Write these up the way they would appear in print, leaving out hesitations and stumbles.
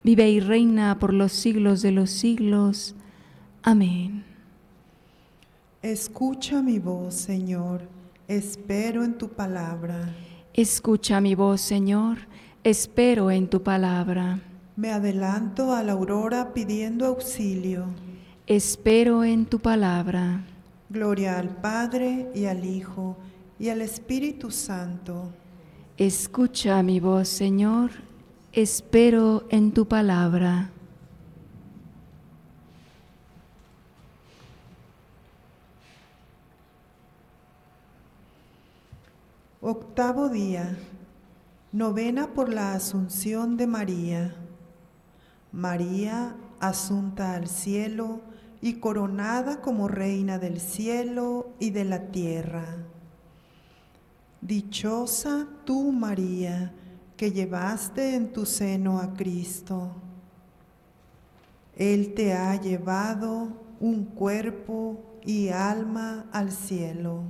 vive y reina por los siglos de los siglos. Amén. Escucha mi voz, Señor, espero en tu palabra. Escucha mi voz, Señor, espero en tu palabra. Me adelanto a la aurora pidiendo auxilio. Espero en tu palabra. Gloria al Padre y al Hijo y al Espíritu Santo. Escucha mi voz, Señor, espero en tu palabra. Octavo día. Novena por la Asunción de María. María, asunta al cielo y coronada como reina del cielo y de la tierra. Dichosa tú, María, que llevaste en tu seno a Cristo. Él te ha llevado un cuerpo y alma al cielo.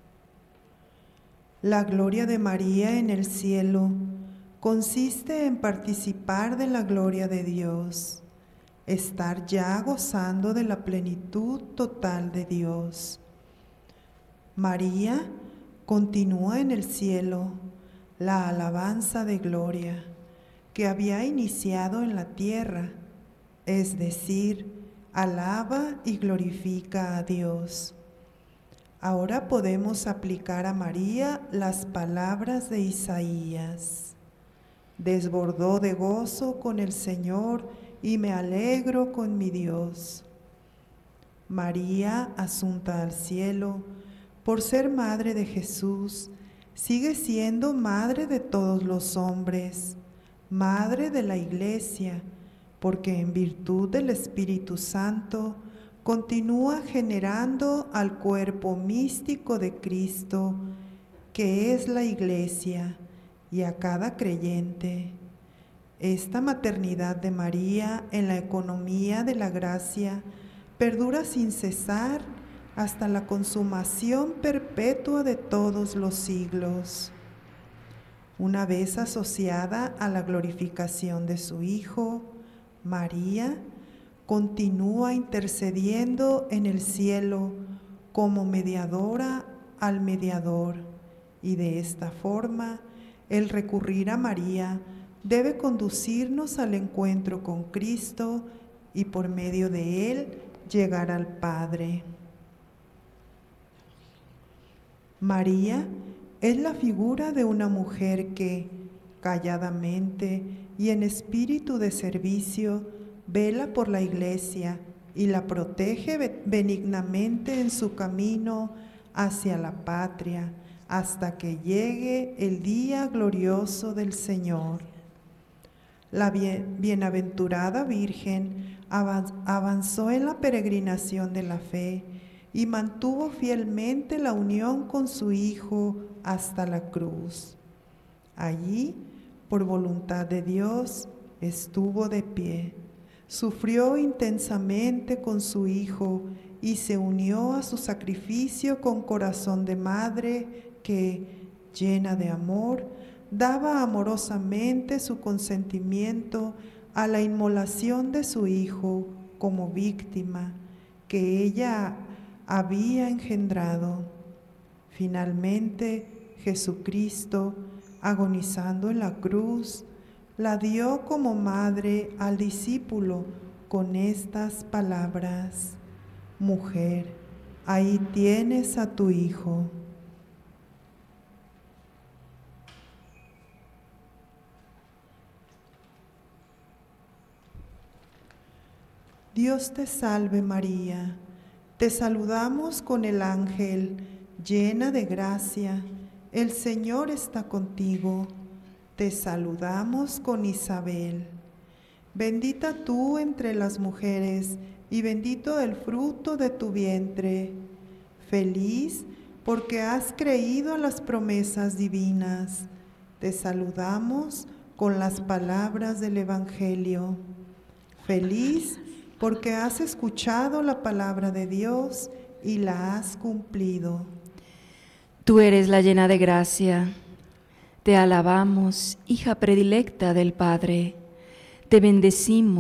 La gloria de María en el cielo consiste en participar de la gloria de Dios, estar ya gozando de la plenitud total de Dios. María continúa en el cielo la alabanza de gloria que había iniciado en la tierra, es decir, alaba y glorifica a Dios. Ahora podemos aplicar a María las palabras de Isaías. Desbordó de gozo con el Señor y me alegro con mi Dios. María, asunta al cielo, por ser madre de Jesús, sigue siendo madre de todos los hombres, madre de la Iglesia, porque en virtud del Espíritu Santo continúa generando al cuerpo místico de Cristo, que es la Iglesia, y a cada creyente. Esta maternidad de María en la economía de la gracia perdura sin cesar hasta la consumación perpetua de todos los siglos. Una vez asociada a la glorificación de su Hijo, María continúa intercediendo en el cielo como mediadora al mediador, y de esta forma el recurrir a María debe conducirnos al encuentro con Cristo y por medio de él llegar al Padre. María es la figura de una mujer que, calladamente y en espíritu de servicio, vela por la Iglesia y la protege benignamente en su camino hacia la patria, hasta que llegue el día glorioso del Señor. La bienaventurada Virgen avanzó en la peregrinación de la fe y mantuvo fielmente la unión con su Hijo hasta la cruz. Allí, por voluntad de Dios, estuvo de pie, sufrió intensamente con su Hijo y se unió a su sacrificio con corazón de madre que, llena de amor, daba amorosamente su consentimiento a la inmolación de su Hijo como víctima que ella había engendrado. Finalmente, Jesucristo, agonizando en la cruz, la dio como madre al discípulo con estas palabras: Mujer, ahí tienes a tu Hijo. Dios te salve María, te saludamos con el ángel, llena de gracia, el Señor está contigo. Te saludamos con Isabel. Bendita tú entre las mujeres y bendito el fruto de tu vientre. Feliz porque has creído a las promesas divinas. Te saludamos con las palabras del Evangelio. Feliz porque has escuchado la palabra de Dios y la has cumplido. Tú eres la llena de gracia. Te alabamos, hija predilecta del Padre. Te bendecimos,